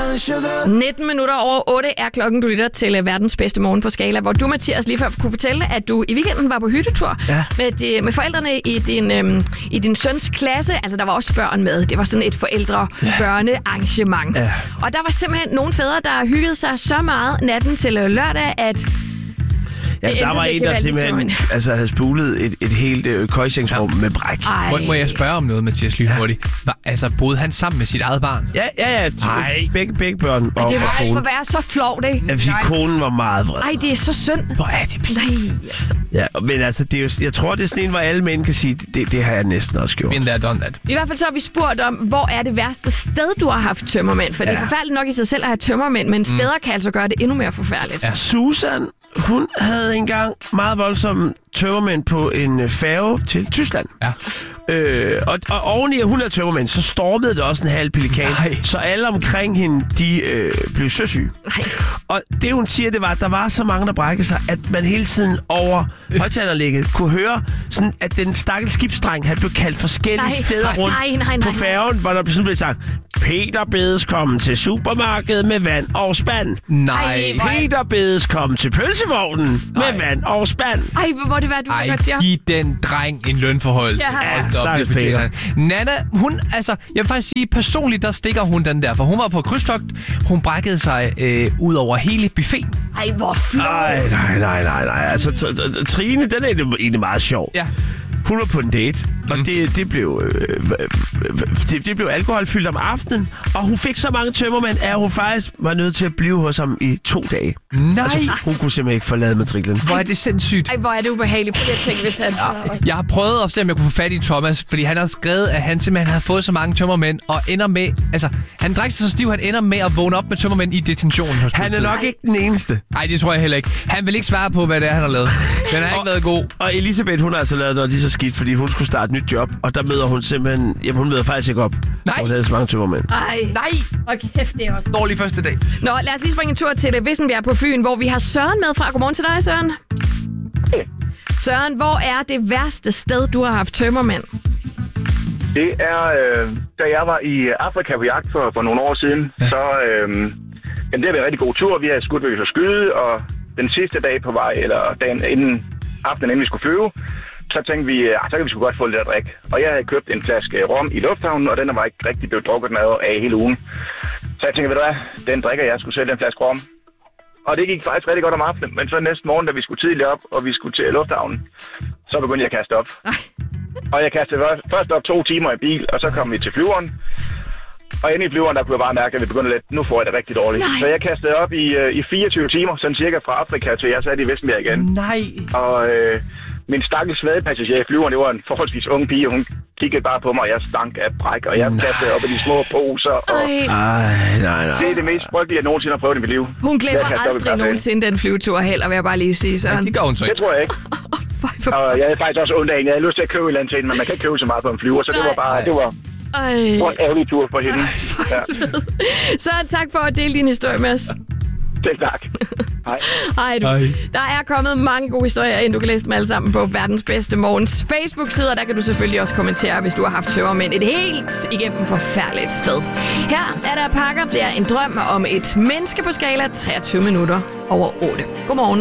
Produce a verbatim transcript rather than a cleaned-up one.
nitten minutter over otte er klokken, du lytter til verdens bedste morgen på Skala, hvor du, Mathias, lige før kunne fortælle, at du i weekenden var på hyttetur ja. med, de, med forældrene i din, øhm, i din søns klasse. Altså, der var også børn med. Det var sådan et forældre-børne-arrangement. Ja. Og der var simpelthen nogle fædre, der hyggede sig så meget natten til lørdag, at... Ja, der var en, der simpelthen altså, havde spulet et, et helt øh, køjsengsrum ja. med bræk. Må, må jeg spørge om noget, Mathias Lynhurtig? Ja. Altså, boede han sammen med sit eget barn? Ja, ja, ja. Nej. Begge, begge børn og, det og konen. Det må være så flovt, ikke? Ja, fordi konen var meget vred. Ej, det er så synd. Hvor er det pinligt. Nej, altså. Ja, men altså, det er jo, jeg tror, det er sådan en, hvor alle mænd kan sige, det, det har jeg næsten også gjort. Been there, done that. I hvert fald så har vi spurgt om, hvor er det værste sted, du har haft tømmermænd? For ja. det er forfærdeligt nok i sig selv at have tømmermænd, men steder mm. kan altså gøre det endnu mere forfærdeligt. Ja. Susan, hun havde engang meget voldsomme tømmermænd på en færge til Tyskland. Ja. Øh, og, og oveni at hun er tømmermænd, så stormede det også en halv pelikan. Nej. Så alle omkring hende, de øh, blev søsyge. Nej. Og det hun siger, det var, at der var så mange, der brækkede sig, at man hele tiden over højttalerlægget kunne høre, sådan, at den stakkels skibsdreng, han blev kaldt forskellige nej. steder rundt nej, nej, nej, på færgen, hvor der sådan blev sagt, Peter bedes komme til supermarkedet med vand og spand. Nej. Peter bedes komme til pølsevognen nej. med vand og spand. Ej, hvor må det være, du har godt, ja. Giv den dreng en lønforhold. Ja. Stakkels Peter. Nana, hun, altså, jeg vil faktisk sige, personligt, der stikker hun den der, for hun var på krydstogt, hun brækkede sig øh, ud over hele buffeten. Ej, hvor flot. Nej, nej, nej, nej, nej. Altså, Trine, den er egentlig meget sjov. Ja. Hun var på en date, og mm. det, det, blev, øh, det, det blev alkoholfyldt om aftenen, og hun fik så mange tømmermænd, at hun faktisk var nødt til at blive hos ham i to dage. Nej! Altså, hun kunne simpelthen ikke forlade matriklen. Hvor er det sindssygt. Ej, hvor er det ubehageligt. Det tænker hvis han ja. Jeg har prøvet at se, om jeg kunne få fat i Thomas, fordi han har skrevet, at han simpelthen havde fået så mange tømmermænd, og ender med, altså, han drak sig så stiv, han ender med at vågne op med tømmermænd i detentionen hos Han er nok ikke den eneste. Nej, det tror jeg heller ikke. Han vil ikke svare på, hvad det er, han har lavet. Den har ikke været god. Og Elisabeth, hun har altså lavet noget lige så skidt, fordi hun skulle starte et nyt job, og der møder hun simpelthen... Jamen, hun møder faktisk ikke op. Nej. Hun havde så mange tømmermænd. Ej. Nej. Og kæft, det er også dårlig første dag. Nå, lad os lige springe en tur til Vissenbjerg på Fyn, hvor vi har Søren med fra. Godmorgen til dig, Søren. Hey. Søren, hvor er det værste sted, du har haft tømmermænd? Det er, øh, da jeg var i Afrika på jagt for, for nogle år siden, ja. så øh, jamen, det har været en rigtig god tur. Vi har skudt, vi skulle skyde, og den sidste dag på vej, eller dagen inden aftenen, inden vi skulle flyve, så tænkte vi, at så kan vi sgu godt få lidt at drikke. Og jeg havde købt en flaske rom i lufthavnen, og den var ikke rigtig blevet drukket af hele ugen. Så jeg tænkte, ved du hvad, den drikker jeg, skulle sælge en flaske rom. Og det gik faktisk rigtig godt om aftenen, men så næste morgen, da vi skulle tidligt op, og vi skulle til lufthavnen, så begyndte jeg at kaste op. Og jeg kastede først op to timer i bil, og så kom vi til flyveren. Og inde i flyveren, der kunne jeg bare mærke, at vi begyndte lidt, nu får jeg det rigtig dårligt. Nej. Så jeg kastede op i, uh, i fireogtyve timer, sådan cirka fra Afrika til jeg satte i Vissenbjerg igen. Nej. Og øh, min stakkels svadepassager i flyveren, det var en forholdsvis ung pige, hun kiggede bare på mig, og jeg stank af bræk, og jeg kastede op i de små poser. Og Ej, nej, nej. Det er det mest frygtelige, jeg nogensinde har prøvet i mit liv. Hun glemmer aldrig nogensinde den flyvetur heller, vil jeg bare lige sige, Søren. Ja, det gør hun så ikke. Det tror jeg ikke. Og jeg havde faktisk også ondt af hende. Jeg havde lyst til at købe et eller andet til hende, men man kan ikke købe så meget på en flyver, så det var bare, det var Ej. en ærgerlig tur for hende. Ja. Så tak for at dele din historie med os. Selv tak. Hej. Hej, du. Hej. Der er kommet mange gode historier ind. Du kan læse dem alle sammen på Verdens Bedste Morgens Facebook-side, og der kan du selvfølgelig også kommentere, hvis du har haft tømmermænd et helt igennem forfærdeligt sted. Her er der pakker. Det er en drøm om et menneske på skala treogtyve minutter over otte. Godmorgen.